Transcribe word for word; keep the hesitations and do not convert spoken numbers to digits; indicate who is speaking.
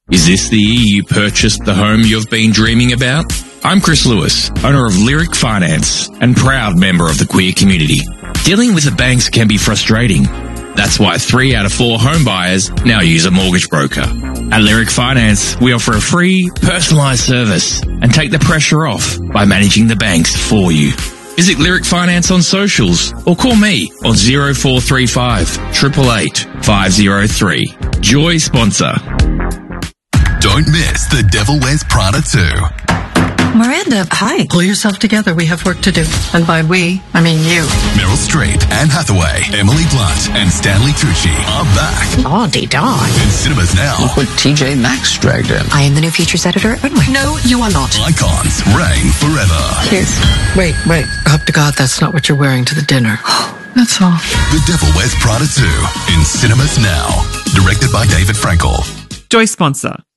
Speaker 1: Is this the year you purchased the home you've been dreaming about? I'm Chris Lewis, owner of Lyric Finance and proud member of the queer community. Dealing with the banks can be frustrating. That's why three out of four home buyers now use a mortgage broker. At Lyric Finance, we offer a free, personalised service and take the pressure off by managing the banks for you. Visit Lyric Finance on socials or call me on zero four three five, eight eight eight, five zero three. Joy sponsor.
Speaker 2: Don't miss The Devil Wears Prada two.
Speaker 3: Miranda, hi. Pull yourself together. We have work to do. And by we, I mean you.
Speaker 2: Meryl Streep, Anne Hathaway, Emily Blunt, and Stanley Tucci are back.
Speaker 3: Oh, they died.
Speaker 2: In cinemas now.
Speaker 4: Look what T J Maxx dragged in.
Speaker 3: I am the new features editor at Runway. No, you are not.
Speaker 2: Icons reign forever.
Speaker 3: Kiss. Wait, wait. Hope to God that's not what you're wearing to the dinner. That's all.
Speaker 2: The Devil Wears Prada two. In cinemas now. Directed by David Frankel.
Speaker 5: Joy sponsor.